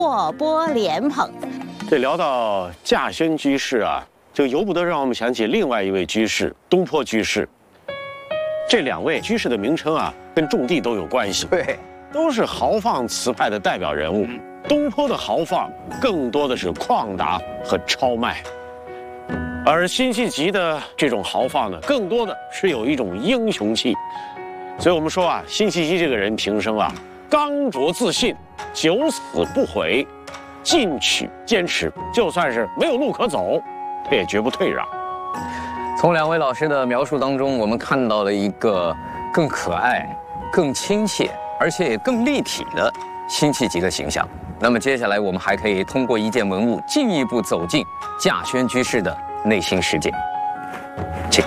卧剥莲蓬。 这聊到稼轩居士啊，就由不得让我们想起另外一位居士东坡居士。这两位居士的名称啊，跟种地都有关系， 对， 都是豪放词派的代表人物。东坡的豪放更多的是旷达和超迈，而辛弃疾的这种豪放呢，更多的是有一种英雄气。所以我们说啊，辛弃疾这个人平生啊，刚卓自信，九死不悔，进取坚持，就算是没有路可走，他也绝不退让。 从两位老师的描述当中，我们看到了一个更可爱、更亲切，而且也更立体的辛弃疾的形象。那么接下来我们还可以通过一件文物，进一步走进稼轩居士的内心世界。请。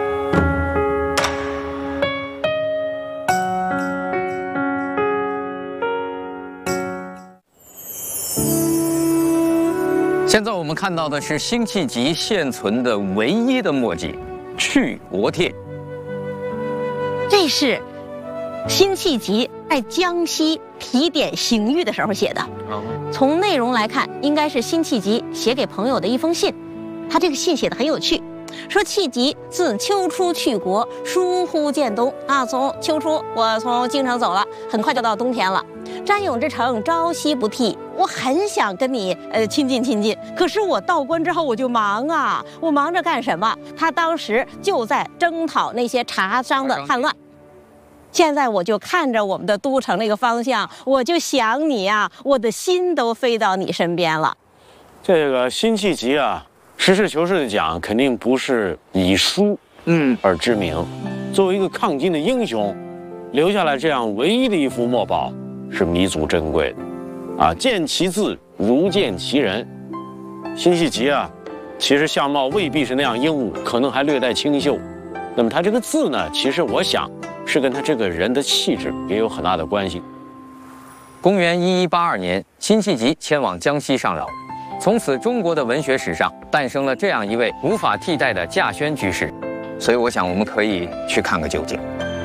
现在我们看到的是辛弃疾现存的唯一的墨迹《去国帖》。 这是辛弃疾在江西提点刑狱的时候写的。从内容来看，应该是辛弃疾写给朋友的一封信。他这个信写得很有趣，说弃疾自秋初去国，疏忽见冬啊，从秋初我从京城走了，很快就到冬天了。占永之城，朝夕不替。我很想跟你亲近亲近，可是我到关之后我就忙啊，我忙着干什么？他当时就在征讨那些茶商的叛乱。现在我就看着我们的都城那个方向，我就想你呀，我的心都飞到你身边了。 这个辛弃疾啊，实事求是的讲，肯定不是以书而知名。作为一个抗金的英雄，留下来这样唯一的一幅墨宝，是弥足珍贵的。啊，见其字如见其人。辛弃疾啊，其实相貌未必是那样英武，可能还略带清秀。那么他这个字呢，其实我想是跟他这个人的气质也有很大的关系。 公元1182年，辛弃疾迁往江西上饶，从此中国的文学史上诞生了这样一位无法替代的稼轩居士。所以我想我们可以去看个究竟。